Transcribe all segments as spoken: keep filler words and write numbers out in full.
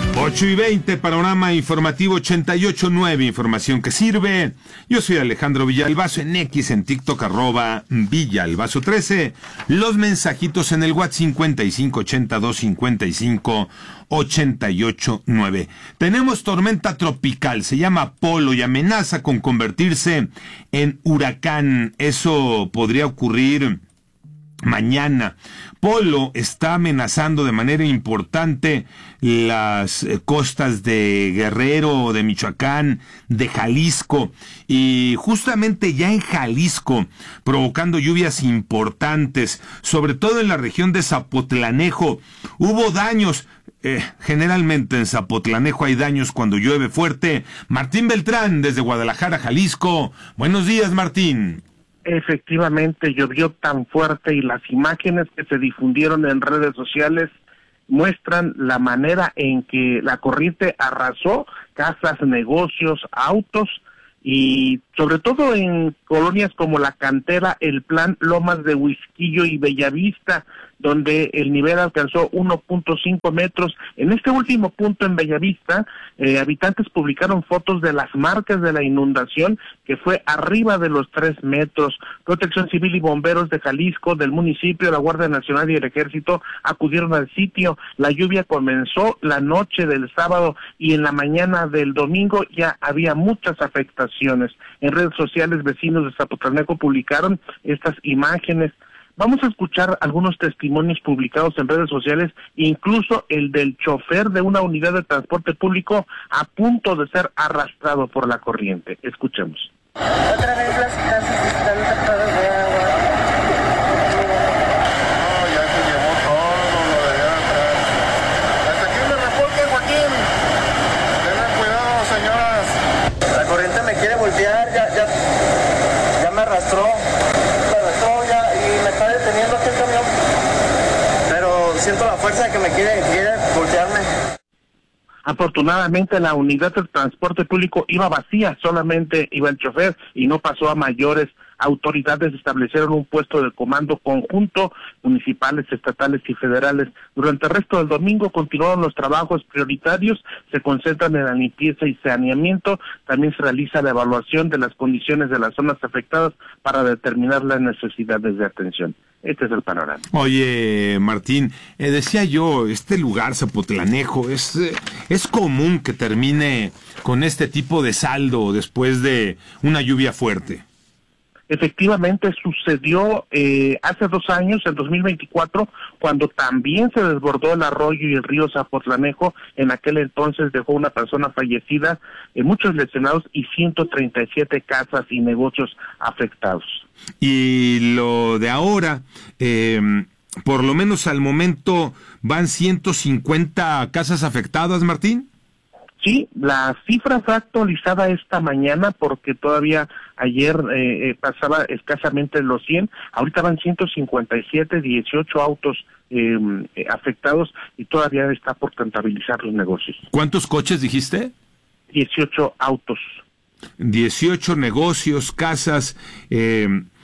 ocho y veinte, panorama informativo ochenta y ocho punto nueve, información que sirve. Yo soy Alejandro Villalbazo, en X, en TikTok, arroba Villalbazo trece. Los mensajitos en el WhatsApp cincuenta y cinco ochenta y dos cincuenta y cinco ochenta y ocho nueve. Tenemos tormenta tropical, se llama Polo y amenaza con convertirse en huracán. Eso podría ocurrir mañana. Polo está amenazando de manera importante las costas de Guerrero, de Michoacán, de Jalisco, y justamente ya en Jalisco, provocando lluvias importantes, sobre todo en la región de Zapotlanejo. Hubo daños. Eh, generalmente en Zapotlanejo hay daños cuando llueve fuerte. Martín Beltrán, desde Guadalajara, Jalisco. Buenos días, Martín. Efectivamente, llovió tan fuerte y las imágenes que se difundieron en redes sociales muestran la manera en que la corriente arrasó casas, negocios, autos, y sobre todo en colonias como La Cantera, El Plan, Lomas de Huizquillo y Bellavista, donde el nivel alcanzó uno punto cinco metros. En este último punto, en Bellavista, eh, habitantes publicaron fotos de las marcas de la inundación, que fue arriba de los tres metros. Protección Civil y bomberos de Jalisco, del municipio, la Guardia Nacional y el Ejército acudieron al sitio. La lluvia comenzó la noche del sábado y en la mañana del domingo ya había muchas afectaciones. En redes sociales, vecinos de Zapotlanejo publicaron estas imágenes. Vamos a escuchar algunos testimonios publicados en redes sociales, incluso el del chofer de una unidad de transporte público a punto de ser arrastrado por la corriente. Escuchemos. Otra vez las casas están tapadas de agua. No, ya se llevó todo lo de allá atrás. Hasta aquí me reporte, Joaquín. Tengan cuidado, señoras. La corriente me quiere voltear, ya, ya, ya me arrastró. Me arrastró ya y me está deteniendo aquí el camión. Pero siento la fuerza de que me quiere, quiere voltearme. Afortunadamente la unidad de transporte público iba vacía, solamente iba el chofer y no pasó a mayores. Autoridades establecieron un puesto de comando conjunto, municipales, estatales y federales. Durante el resto del domingo continuaron los trabajos prioritarios, se concentran en la limpieza y saneamiento. También se realiza la evaluación de las condiciones de las zonas afectadas para determinar las necesidades de atención. Este es el panorama. Oye, Martín, eh, decía yo, este lugar, Zapotlanejo, es, eh, es común que termine con este tipo de saldo después de una lluvia fuerte. Efectivamente sucedió eh, hace dos años, en dos mil veinticuatro, cuando también se desbordó el arroyo y el río Zapotlanejo. En aquel entonces dejó una persona fallecida, eh, muchos lesionados y ciento treinta y siete casas y negocios afectados. Y lo de ahora, eh, por lo menos al momento, van ciento cincuenta casas afectadas, Martín. Sí, la cifra fue actualizada esta mañana porque todavía ayer eh, eh, pasaba escasamente los cien, ahorita van ciento cincuenta y siete, dieciocho autos eh, eh, afectados y todavía está por contabilizar los negocios. ¿Cuántos coches dijiste? dieciocho autos. dieciocho negocios, casas. Eh,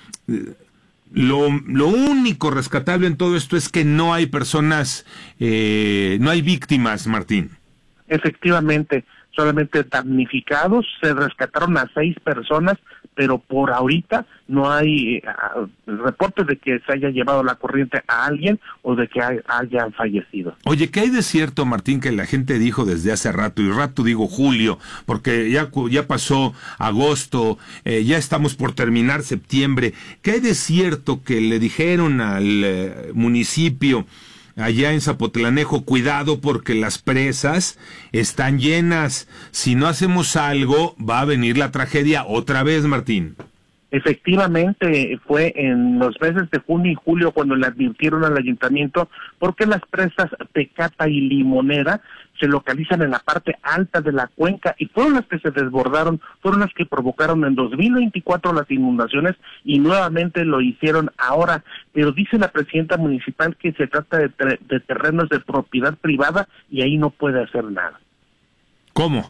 lo, lo único rescatable en todo esto es que no hay personas, eh, no hay víctimas, Martín. Efectivamente, solamente damnificados, se rescataron a seis personas, pero por ahorita no hay eh, reportes de que se haya llevado la corriente a alguien o de que hay, hayan fallecido. Oye, ¿qué hay de cierto, Martín, que la gente dijo desde hace rato, y rato digo julio, porque ya, ya pasó agosto, eh, ya estamos por terminar septiembre? ¿Qué hay de cierto que le dijeron al eh, municipio allá en Zapotlanejo, cuidado porque las presas están llenas, si no hacemos algo va a venir la tragedia otra vez, Martín? Efectivamente, fue en los meses de junio y julio cuando le advirtieron al ayuntamiento porque las presas Tecata y Limonera se localizan en la parte alta de la cuenca y fueron las que se desbordaron, fueron las que provocaron en dos mil veinticuatro las inundaciones y nuevamente lo hicieron ahora. Pero dice la presidenta municipal que se trata de, de terrenos de propiedad privada y ahí no puede hacer nada. ¿Cómo?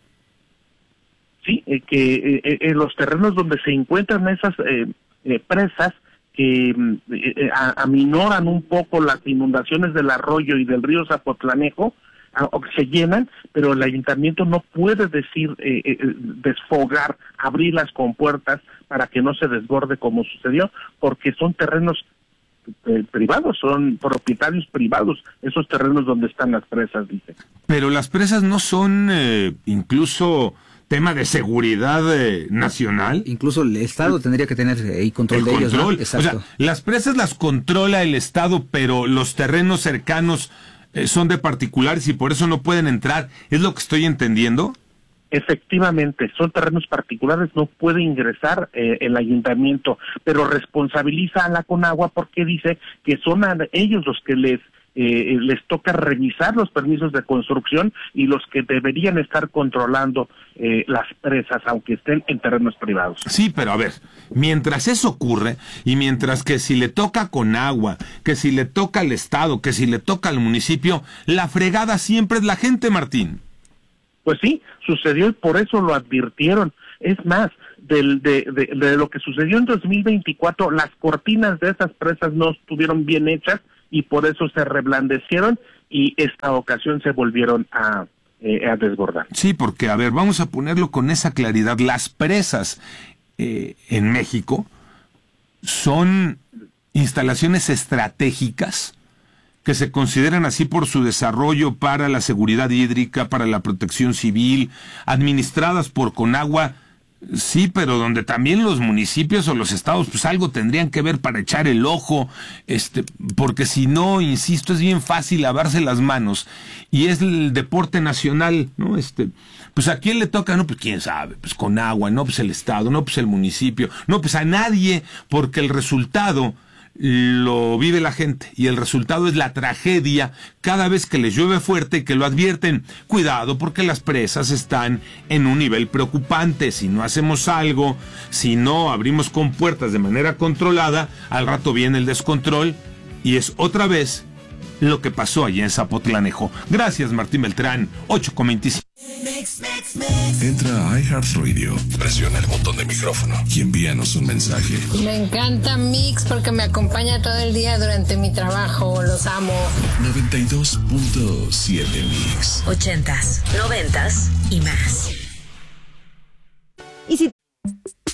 Sí, eh, que eh, eh, los terrenos donde se encuentran esas eh, eh, presas que eh, aminoran un poco las inundaciones del arroyo y del río Zapotlanejo, se llenan, pero el ayuntamiento no puede decir, eh, eh, desfogar, abrir las compuertas para que no se desborde como sucedió, porque son terrenos eh, privados, son propietarios privados, esos terrenos donde están las presas, dice. Pero las presas no son eh, incluso tema de seguridad eh, nacional. Incluso el Estado el, tendría que tener eh, control el de control. ellos, ¿no? Exacto. O sea, las presas las controla el Estado, pero los terrenos cercanos eh, son de particulares y por eso no pueden entrar. ¿Es lo que estoy entendiendo? Efectivamente, son terrenos particulares, no puede ingresar eh, el ayuntamiento, pero responsabiliza a la Conagua porque dice que son a ellos los que les eh, les toca revisar los permisos de construcción y los que deberían estar controlando eh, las presas, aunque estén en terrenos privados. Sí, pero a ver, mientras eso ocurre y mientras que si le toca Conagua, que si le toca al Estado, que si le toca al municipio, la fregada siempre es la gente, Martín. Pues sí, sucedió y por eso lo advirtieron. Es más, del, de, de, de lo que sucedió en dos mil veinticuatro, las cortinas de esas presas no estuvieron bien hechas y por eso se reblandecieron y esta ocasión se volvieron a, eh, a desbordar. Sí, porque, a ver, vamos a ponerlo con esa claridad. Las presas eh, en México son instalaciones estratégicas que se consideran así por su desarrollo para la seguridad hídrica, para la protección civil, administradas por Conagua, sí, pero donde también los municipios o los estados pues algo tendrían que ver para echar el ojo, este, porque si no, insisto, es bien fácil lavarse las manos y es el deporte nacional, ¿no? Este, pues a quién le toca, no, pues quién sabe, pues Conagua, no, pues el estado, no, pues el municipio, no, pues a nadie, porque el resultado lo vive la gente y el resultado es la tragedia cada vez que les llueve fuerte y que lo advierten. Cuidado porque las presas están en un nivel preocupante. Si no hacemos algo, si no abrimos compuertas de manera controlada, al rato viene el descontrol y es otra vez lo que pasó allá en Zapotlanejo. Gracias, Martín Beltrán, ocho con veinticinco. Entra a iHeartRadio, presiona el botón de micrófono y envíanos un mensaje. Me encanta Mix porque me acompaña todo el día durante mi trabajo, los amo. noventa y dos punto siete Mix. Ochentas, noventas y más.